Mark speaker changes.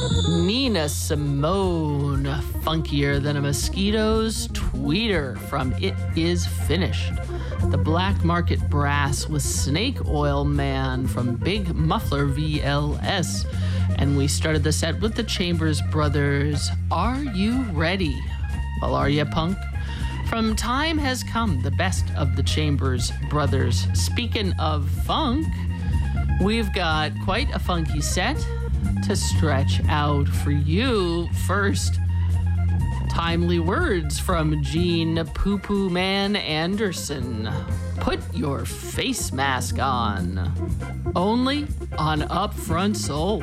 Speaker 1: Nina Simone, funkier than a mosquito's tweeter from It Is Finished. The Black Market Brass with Snake Oil Man from Big Muffler VLS. And we started the set with the Chambers Brothers, Are You Ready? Well, are ya, punk? From Time Has Come, the best of the Chambers Brothers. Speaking of funk, we've got quite a funky set to stretch out for you. First, timely words from Gene Poo Poo Man Anderson. Put your face mask on. Only on Upfront Soul.